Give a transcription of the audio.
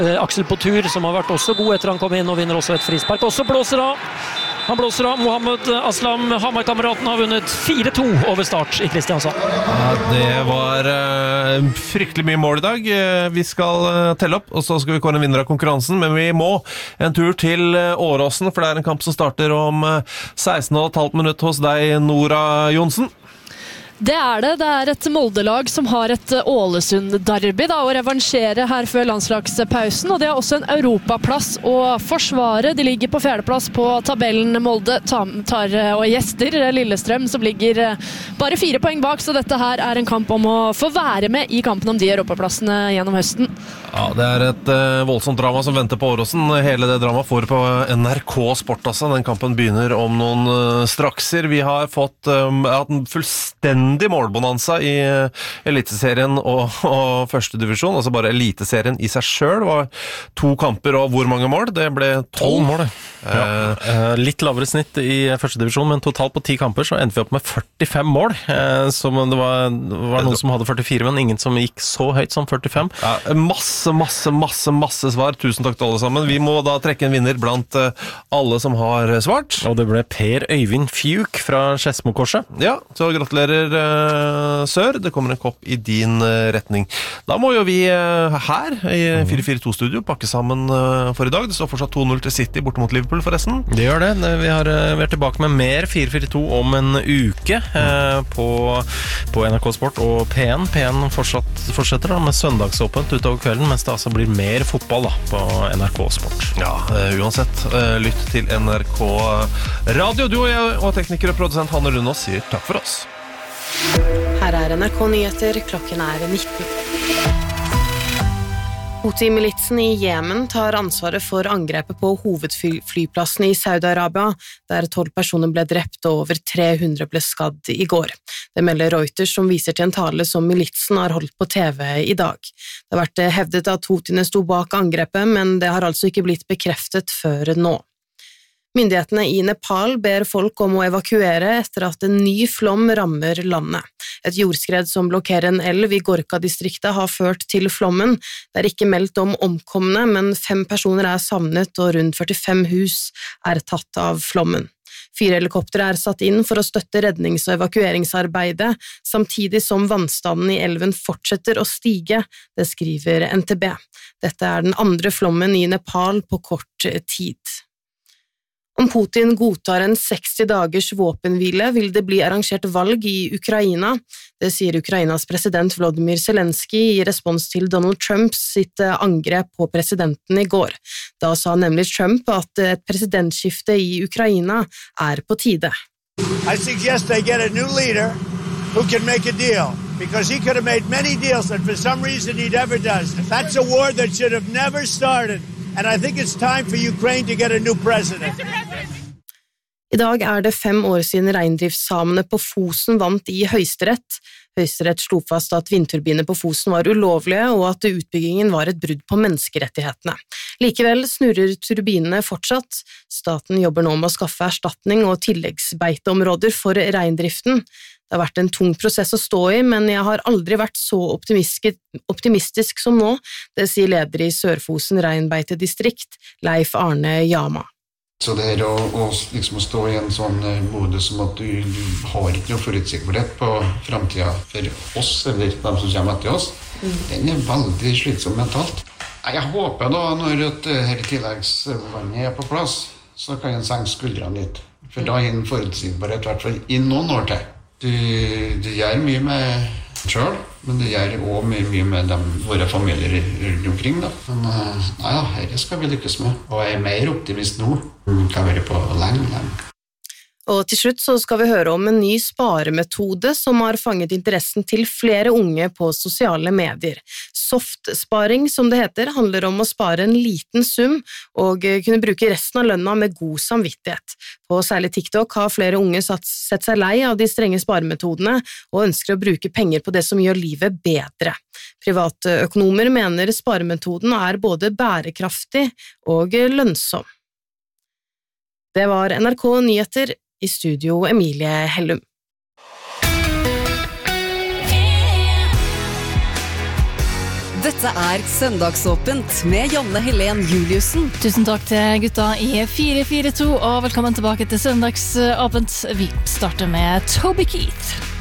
Aksel på tur, som har vært også god etter han kom inn og vinner også et frispark. Også blåser av. Han blåser av. Mohammed Aslam, Hamar-kameraten, har vunnet 4-2 over Start i Kristiansand. Ja, det var fryktelig mye mål i dag. Vi skal telle opp, og så skal vi kåre en vinner av konkurransen, men vi må en tur til Åråsen, for det en kamp som starter om 16,5 minutter hos deg, Nora Jonsen. Det det et Molde-lag som har et Ålesund-derby å revansjere her før landslagspausen, og det også en europaplass å forsvare. De ligger på 4. plass på tabellen. Molde tar og gjester Lillestrøm, som ligger bare 4 poeng bak, så dette her en kamp om å få være med i kampen om de europaplassene gjennom høsten. Ja, det et voldsomt drama som venter på Åråsen. Hele det dramaet får på NRK Sport, altså. Den kampen begynner om noen strakser. Vi har fått en fullstendig målbonanza i eliteserien og første divisjon, altså bare eliteserien i seg selv var 2 kamper og hvor mange mål? Det ble 12 mål. Ja, litt lavere snitt i første divisjon, men totalt på 10 kamper så endte vi opp med 45 mål. Som det var noen som hadde 44, men ingen som gikk så høyt som 45. Ja, masse svar. Tusen takk til alle sammen. Vi må da trekke en vinner blant alle som har svart. Og det ble Per Øyvind Fjuk fra Skedsmokorset. Ja, så gratulerer Sør. Det kommer en kopp i din retning. Da må jo vi her i 442-studio pakke sammen for i dag. Det står fortsatt 2-0 til City borte mot Liverpool forresten. Det gjør det. Vi har vært tilbake med mer 442 om en uke på NRK Sport og P1. P1 fortsetter da med søndagsåpent utover kvelden, mens det altså blir mer fotball da, på NRK Sport. Ja, uansett, lytt til NRK Radio. Du og jeg og tekniker og produsent Hanne Lundås sier takk for oss. Her NRK Nyheter, klokken 19. Houthi-militsen i Jemen tar ansvaret for angrepet på hovedflyplassen i Saudi-Arabia, der 12 personer ble drept og over 300 ble skadd i går. Det melder Reuters, som viser til en tale som militsen har holdt på TV i dag. Det har vært hevdet at Houthiene sto bak angrepet, men det har altså ikke blitt bekreftet før nå. Myndighetene i Nepal ber folk om å evakuere etter at en ny flom rammer landet. Et jordskred som blokkerer en elv i Gorka-distriktet har ført til flommen. Det ikke meldt om omkomne, men 5 personer savnet og rundt 45 hus tatt av flommen. 4 helikoptre satt inn for å støtte rednings- og evakueringsarbeidet, samtidig som vannstanden i elven fortsetter å stige, det skriver NTB. Dette den andre flommen i Nepal på kort tid. Om Putin godtar en 60 dagers våpenhvile, vil det bli arrangert valg i Ukraina. Det sier Ukrainas president Volodymyr Zelensky i respons til Donald Trumps sitt angrep på presidenten i går. Da sa nemlig Trump at et presidentskifte i Ukraina på tide. I suggest they get a new leader who can make a deal, because he could have made many deals that for some reason he never does. That's a war that should have never started. And I think it's time for Ukraine to get a new president. I dag det 5 år siden reindriftssamene på Fosen vant i Høyesterett. Høyesterett slo fast at vindturbiner på Fosen var ulovlige, og at utbyggingen var et brudd på menneskerettighetene. Likevel snurrer turbinene fortsatt. Staten jobber nå med å skaffe erstatning og tilleggsbeiteområder for reindriften. Det har vært en tung prosess å stå i, men jeg har aldri vært så optimistisk som nå, det sier leder i Sør-Fosen reinbeitedistrikt, Leif Arne Jama. Så det å liksom stå i en sånn modus som at du har ikke noe forutsigbarhet på fremtiden for oss, eller de som kommer etter oss, den veldig slitsom mentalt. Jeg håper da, når dette tilleggsvannet på plass, så kan en senke skuldrene litt, for da en forutsigbarhet, i hvert fall i noen år til. Du gjør mye med selv, men du gjør også mye med våre familier rundt omkring. Da. Men dette skal vi lykkes med, og jeg mer optimist nå. Kan være på lenge. Og til slutt så skal vi høre om en ny sparemetode som har fanget interessen til flere unge på sosiale medier. Softsparing, som det heter, handler om å spare en liten sum og kunne bruke resten av lønna med god samvittighet. På særlig TikTok har flere unge sett seg lei av de strenge sparemetodene og ønsker å bruke penger på det som gjør livet bedre. Privatøkonomer mener sparemetoden både bærekraftig og lønnsom. Det var NRK Nyheter. I studio Emilie Hellum. Dette Søndagsåpent med Janne Helen Juliussen. Tusen takk til gutta i 442, og velkommen tilbake til Søndagsåpent. Vi starter med Toby Keith.